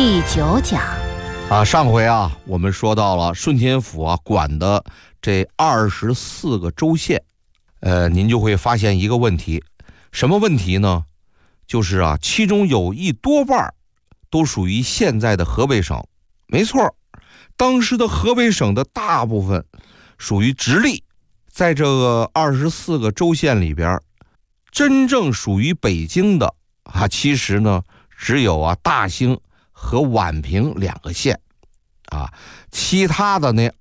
第9讲上回我们说到了顺天府管的这24个州县，您就会发现一个问题，什么问题呢？就是其中有一多半都属于现在的河北省。没错，当时的河北省的大部分属于直隶，在这个24个州县里边，真正属于北京的其实呢只有大兴和宛平2个县其他的那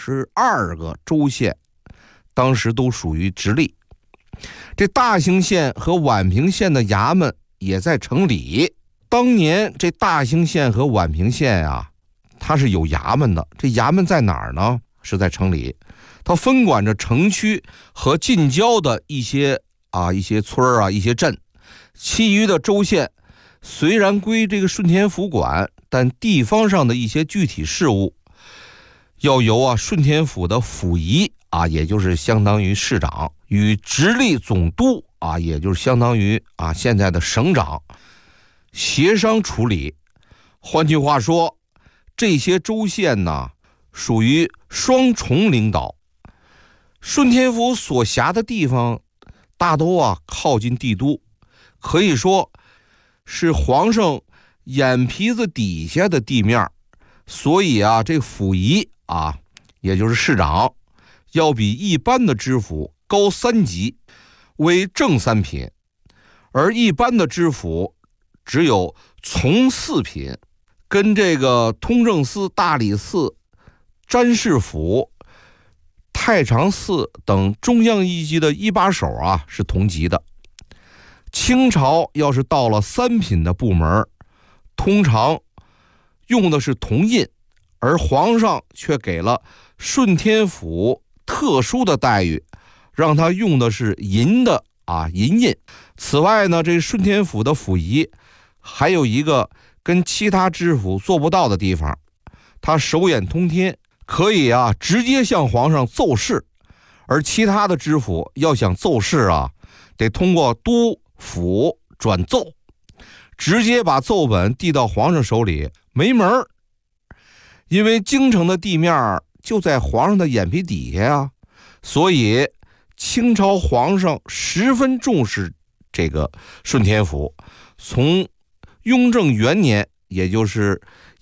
22个州县当时都属于直隶。这大兴县和宛平县的衙门也在城里。当年这大兴县和宛平县它是有衙门的，这衙门在哪儿呢？是在城里，它分管着城区和近郊的一些村一些镇。其余的州县虽然归这个顺天府管，但地方上的一些具体事务要由顺天府的府仪也就是相当于市长，与直隶总督也就是相当于现在的省长协商处理。换句话说，这些州县呢属于双重领导。顺天府所辖的地方大都靠近帝都，可以说是皇上眼皮子底下的地面，所以这府仪也就是市长要比一般的知府高3级，为正3品，而一般的知府只有从4品，跟这个通政司、大理寺、詹事府、太常寺等中央一级的一把手是同级的。清朝要是到了3品的部门，通常用的是铜印，而皇上却给了顺天府特殊的待遇，让他用的是银的银印。此外呢，这顺天府的府仪还有一个跟其他知府做不到的地方，他手眼通天，可以直接向皇上奏事，而其他的知府要想奏事得通过都府转奏，直接把奏本递到皇上手里没门儿。因为京城的地面就在皇上的眼皮底下所以清朝皇上十分重视这个顺天府。从雍正元年，也就是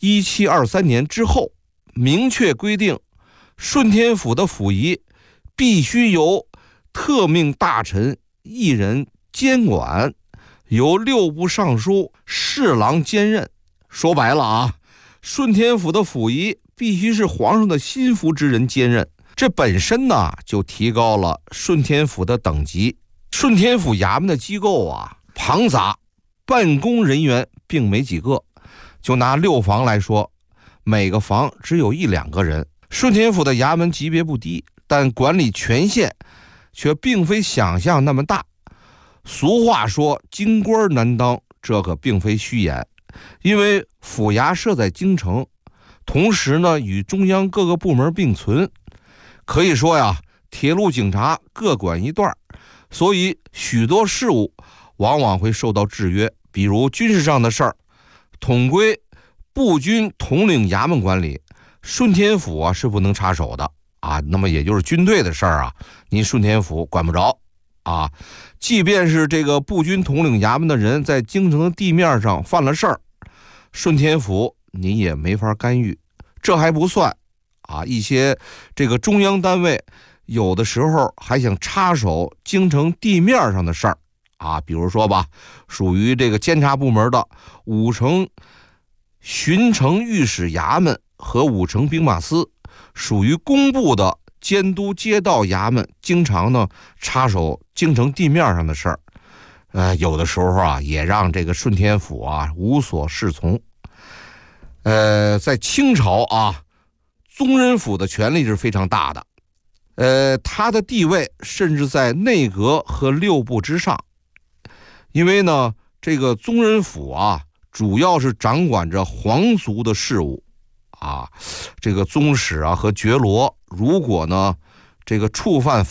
1723年之后，明确规定顺天府的府仪必须由特命大臣1人监管，由6部尚书侍郎兼任。说白了顺天府的府仪必须是皇上的心腹之人兼任，这本身呢就提高了顺天府的等级。顺天府衙门的机构庞杂，办公人员并没几个。就拿6房来说，每个房只有1-2个人。顺天府的衙门级别不低，但管理权限却并非想象那么大。俗话说京官难当，这可并非虚言。因为府衙设在京城，同时呢与中央各个部门并存，可以说铁路警察各管一段，所以许多事务往往会受到制约。比如军事上的事儿统归步军统领衙门管理，顺天府是不能插手的那么也就是军队的事儿您顺天府管不着即便是这个步军统领衙门的人在京城的地面上犯了事儿，顺天府您也没法干预。这还不算一些这个中央单位有的时候还想插手京城地面上的事儿比如说属于这个监察部门的5城巡城御史衙门和5城兵马司，属于工部的监督街道衙门经常呢插手京城地面上的事儿，有的时候也让这个顺天府无所适从。在清朝宗人府的权力是非常大的，他的地位甚至在内阁和6部之上。因为呢这个宗人府主要是掌管着皇族的事务这个宗室和觉罗如果呢这个触犯